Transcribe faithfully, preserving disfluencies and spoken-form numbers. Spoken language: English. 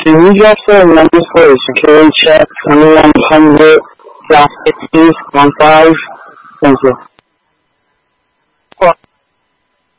Can you just say a number for a security check? twenty-one hundred fifteen one five. Thank you.